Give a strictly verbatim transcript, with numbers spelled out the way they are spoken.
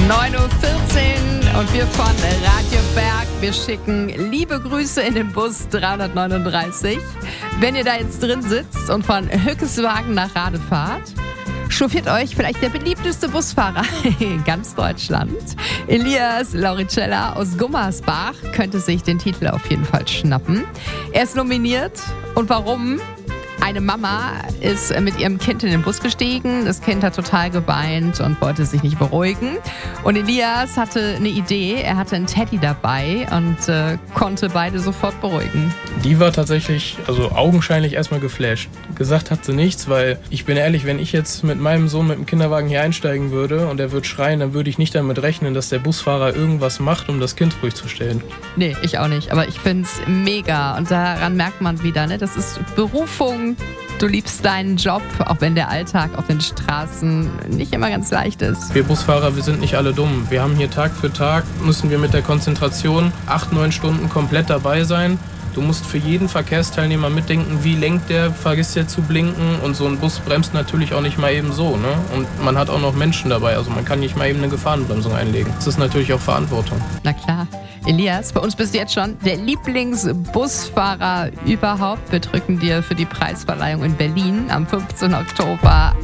neun Uhr vierzehn und wir von Radio Berg, wir schicken liebe Grüße in den Bus dreihundertneununddreißig. Wenn ihr da jetzt drin sitzt und von Hückeswagen nach Rade fahrt, chauffiert euch vielleicht der beliebteste Busfahrer in ganz Deutschland. Elias Lauricella aus Gummersbach könnte sich den Titel auf jeden Fall schnappen. Er ist nominiert. Und warum? Eine Mama ist mit ihrem Kind in den Bus gestiegen. Das Kind hat total geweint und wollte sich nicht beruhigen. Und Elias hatte eine Idee. Er hatte einen Teddy dabei und äh, konnte beide sofort beruhigen. Die war tatsächlich, also augenscheinlich erstmal geflasht. Gesagt hat sie nichts, weil ich bin ehrlich, wenn ich jetzt mit meinem Sohn mit dem Kinderwagen hier einsteigen würde und er würde schreien, dann würde ich nicht damit rechnen, dass der Busfahrer irgendwas macht, um das Kind ruhig zu stellen. Nee, ich auch nicht. Aber ich find's mega. Und daran merkt man wieder, ne? Das ist Berufung. Du liebst deinen Job, auch wenn der Alltag auf den Straßen nicht immer ganz leicht ist. Wir Busfahrer, wir sind nicht alle dumm. Wir haben hier Tag für Tag, müssen wir mit der Konzentration acht, neun Stunden komplett dabei sein. Du musst für jeden Verkehrsteilnehmer mitdenken, wie lenkt der, vergisst der zu blinken. Und so ein Bus bremst natürlich auch nicht mal eben so, ne? Und man hat auch noch Menschen dabei, also man kann nicht mal eben eine Gefahrenbremsung einlegen. Das ist natürlich auch Verantwortung. Na klar. Elias, bei uns bist du jetzt schon der Lieblingsbusfahrer überhaupt. Wir drücken dir für die Preisverleihung in Berlin am fünfzehnten Oktober